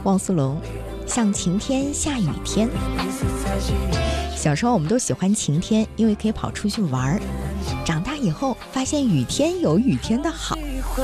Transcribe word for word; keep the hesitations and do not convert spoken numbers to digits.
汪苏泷，像晴天下雨天。小时候我们都喜欢晴天，因为可以跑出去玩儿。长大以后发现雨天有雨天的好。